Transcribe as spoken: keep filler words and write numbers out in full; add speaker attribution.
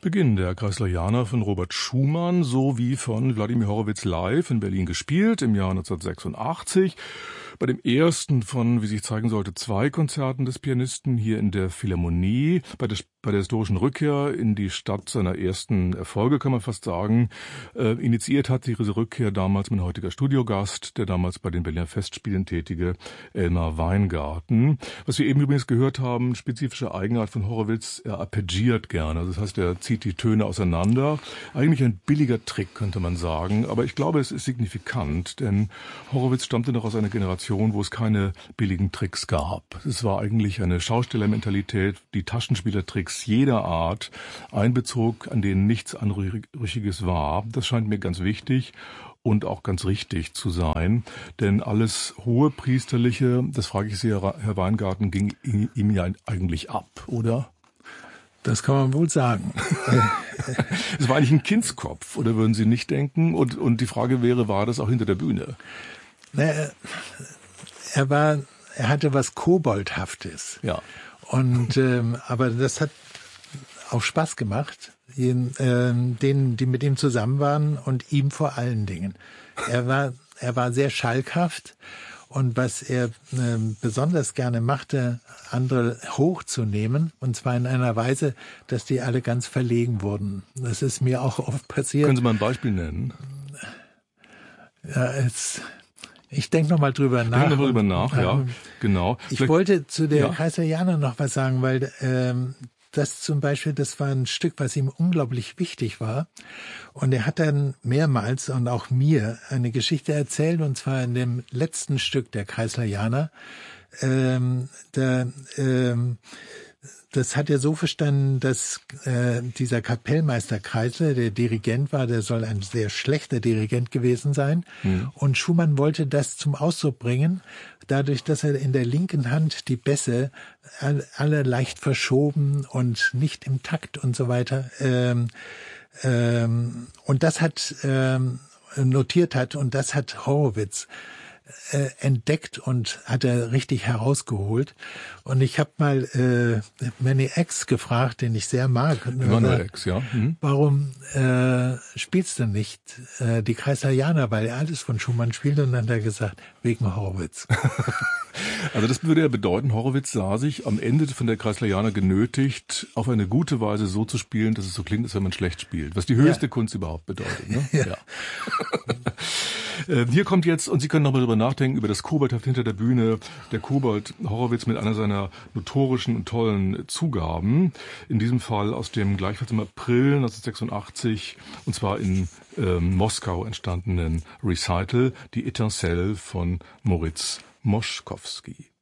Speaker 1: Beginn der Kreislerianer von Robert Schumann sowie von Wladimir Horowitz live in Berlin gespielt im Jahr neunzehnhundertsechsundachtzig. Bei dem ersten von, wie sich zeigen sollte, zwei Konzerten des Pianisten hier in der Philharmonie. Bei der, bei der historischen Rückkehr in die Stadt seiner ersten Erfolge, kann man fast sagen. Äh, initiiert hat diese Rückkehr damals mein heutiger Studiogast, der damals bei den Berliner Festspielen tätige Elmar Weingarten. Was wir eben übrigens gehört haben, spezifische Eigenart von Horowitz, er arpeggiert gerne. Also das heißt, er zieht die Töne auseinander. Eigentlich ein billiger Trick, könnte man sagen. Aber ich glaube, es ist signifikant, denn Horowitz stammte noch aus einer Generation, wo es keine billigen Tricks gab. Es war eigentlich eine Schaustellermentalität, die Taschenspielertricks jeder Art einbezog, an denen nichts Anrüchiges war. Das scheint mir ganz wichtig und auch ganz richtig zu sein, denn alles Hohepriesterliche, das frage ich Sie, Herr Weingarten, ging ihm ja eigentlich ab, oder?
Speaker 2: Das kann man wohl sagen.
Speaker 1: Es war eigentlich ein Kindskopf, oder würden Sie nicht denken? Und, und die Frage wäre, war das auch hinter der Bühne?
Speaker 2: Na, er war, er hatte was Koboldhaftes.
Speaker 1: Ja.
Speaker 2: Und ähm, aber das hat auch Spaß gemacht, den, ähm, denen, die mit ihm zusammen waren und ihm vor allen Dingen. Er war, er war sehr schalkhaft. Und was er äh, besonders gerne machte, andere hochzunehmen, und zwar in einer Weise, dass die alle ganz verlegen wurden. Das ist mir auch oft passiert.
Speaker 1: Können Sie mal ein Beispiel nennen?
Speaker 2: Ja, es, ich denke noch mal drüber nach.
Speaker 1: Denke noch mal drüber nach, ja, ähm, genau.
Speaker 2: Ich
Speaker 1: Vielleicht,
Speaker 2: wollte zu der
Speaker 1: ja.
Speaker 2: Kreislerianer noch was sagen, weil ähm, das zum Beispiel, das war ein Stück, was ihm unglaublich wichtig war. Und er hat dann mehrmals und auch mir eine Geschichte erzählt, und zwar in dem letzten Stück der Kreislerianer. Ähm, da, ähm, das hat er so verstanden, dass äh, dieser Kapellmeister Kreisler, der Dirigent war, der soll ein sehr schlechter Dirigent gewesen sein. Mhm. Und Schumann wollte das zum Ausdruck bringen, dadurch, dass er in der linken Hand die Bässe alle leicht verschoben und nicht im Takt und so weiter. Ähm, ähm, und das hat ähm, notiert hat und das hat Horowitz äh, entdeckt und hat er richtig herausgeholt. Und ich habe mal äh, Manny X gefragt, den ich sehr mag.
Speaker 1: Emanuel X, ja. Mhm.
Speaker 2: Warum äh, spielst du nicht äh, die Kreislerianer, weil er alles von Schumann spielt? Und dann hat er gesagt, wegen Horowitz.
Speaker 1: Also das würde ja bedeuten, Horowitz sah sich am Ende von der Kreislerianer genötigt, auf eine gute Weise so zu spielen, dass es so klingt, als wenn man schlecht spielt. Was die höchste ja. Kunst überhaupt bedeutet. Ne? Ja. Ja. Hier kommt jetzt, und Sie können nochmal darüber nachdenken, über das Koboldhaft hinter der Bühne, der Kobold Horowitz mit einer seiner notorischen und tollen Zugaben. In diesem Fall aus dem gleichfalls im April neunzehnhundertsechsundachtzig, und zwar in ähm, Moskau entstandenen Recital, die Étincelle von Moritz Moszkowski.